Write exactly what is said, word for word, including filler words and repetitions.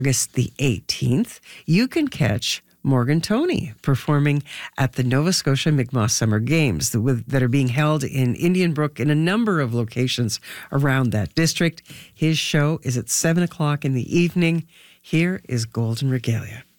August the eighteenth, you can catch Morgan Toney performing at the Nova Scotia Mi'kmaq Summer Games that are being held in Indian Brook in a number of locations around that district. His show is at seven o'clock in the evening. Here is Golden Regalia.